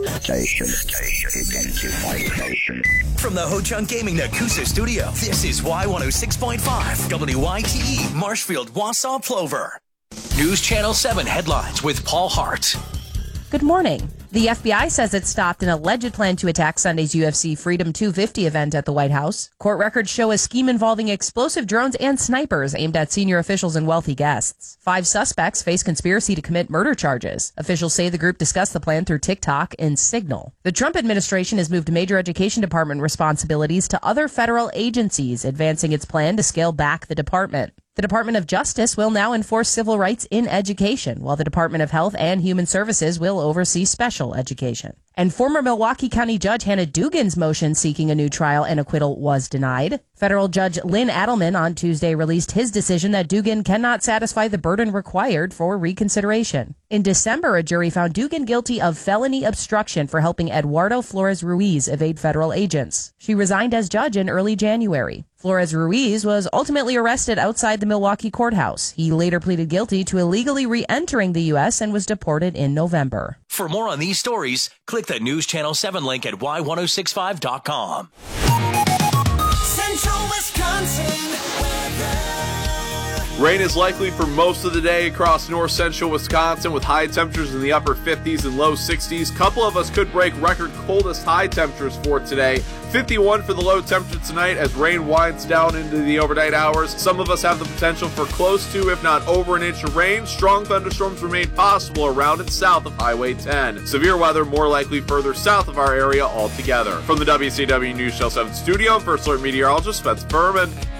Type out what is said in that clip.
Station. Identify station. From the Ho-Chunk Gaming Nakusa studio, this is Y106.5, WYTE, Marshfield, Wausau, Plover. News Channel 7 headlines with Paul Hart. Good morning. The FBI says it stopped an alleged plan to attack Sunday's UFC Freedom 250 event at the White House. Court records show a scheme involving explosive drones and snipers aimed at senior officials and wealthy guests. 5 suspects face conspiracy to commit murder charges. Officials say the group discussed the plan through TikTok and Signal. The Trump administration has moved major education department responsibilities to other federal agencies, advancing its plan to scale back the department. The Department of Justice will now enforce civil rights in education, while the Department of Health and Human Services will oversee special education. And former Milwaukee County Judge Hannah Dugan's motion seeking a new trial and acquittal was denied. Federal Judge Lynn Adelman on Tuesday released his decision that Dugan cannot satisfy the burden required for reconsideration. In December, a jury found Dugan guilty of felony obstruction for helping Eduardo Flores Ruiz evade federal agents. She resigned as judge in early January. Flores Ruiz was ultimately arrested outside the Milwaukee courthouse. He later pleaded guilty to illegally re-entering the U.S. and was deported in November. For more on these stories, click the News Channel 7 link at y1065.com. Central Wisconsin weather. Rain is likely for most of the day across north central Wisconsin with high temperatures in the upper 50s and low 60s. Couple of us could break record coldest high temperatures for today. 51 for the low temperature tonight as rain winds down into the overnight hours. Some of us have the potential for close to, if not over, an inch of rain. Strong thunderstorms remain possible around and south of Highway 10. Severe weather more likely further south of our area altogether. From the WCW News Channel 7 studio, I'm First Alert meteorologist Spencer Furman.